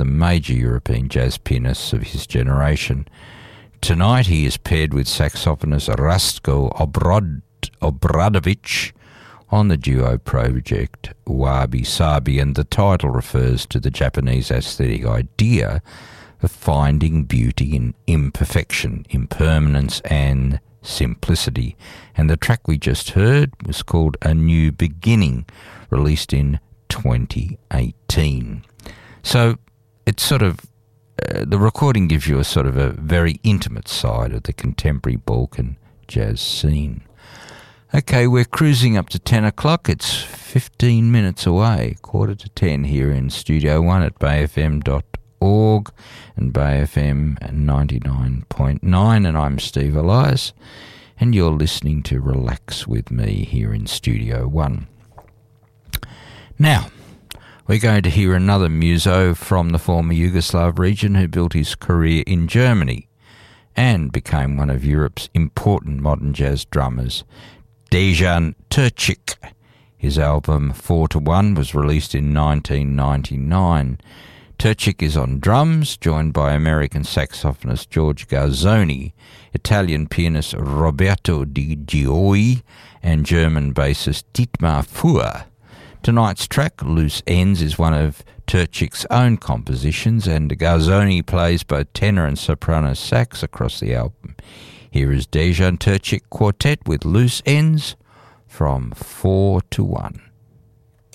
the major European jazz pianists of his generation. Tonight he is paired with saxophonist Rastko Obradovic on the duo project Wabi Sabi, and the title refers to the Japanese aesthetic idea of finding beauty in imperfection, impermanence and simplicity. And the track we just heard was called A New Beginning, released in 2018. So it's sort of, the recording gives you a sort of a very intimate side of the contemporary Balkan jazz scene. Okay, we're cruising up to 10 o'clock. It's 15 minutes away, 9:45 here in Studio 1 at bayfm.org and bayfm 99.9, and I'm Steve Elias, and you're listening to Relax with me here in Studio 1. Now, we're going to hear another muso from the former Yugoslav region who built his career in Germany and became one of Europe's important modern jazz drummers, Dejan Turcic. His album 4-1 was released in 1999. Turcic is on drums, joined by American saxophonist George Garzoni, Italian pianist Roberto Di Gioi, and German bassist Dietmar Fuhr. Tonight's track, Loose Ends, is one of Turcic's own compositions, and Garzoni plays both tenor and soprano sax across the album. Here is Dejan Turcic Quartet with Loose Ends from 4-1.